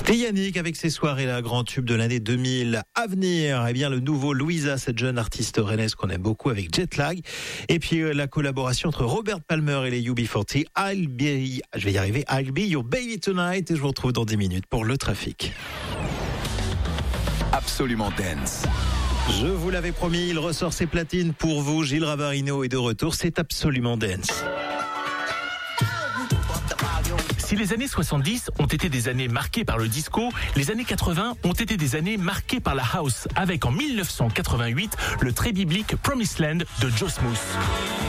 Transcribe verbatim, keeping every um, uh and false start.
Et Yannick avec ses soirées-là, grand tube de l'année deux mille à venir. Eh bien, le nouveau Louisa, cette jeune artiste rennaise qu'on aime beaucoup avec Jetlag. Et puis, euh, la collaboration entre Robert Palmer et les U B quarante. I'll be, je vais y arriver, I'll be your baby tonight. Et je vous retrouve dans dix minutes pour le trafic. Absolument Dance. Je vous l'avais promis, il ressort ses platines pour vous. Gilles Ravarino est de retour. C'est Absolument Dance. Si les années soixante-dix ont été des années marquées par le disco, les années quatre-vingts ont été des années marquées par la house, avec en mille neuf cent quatre-vingt-huit le très biblique Promised Land de Joe Smooth.